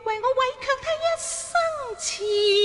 为我委却他一生情。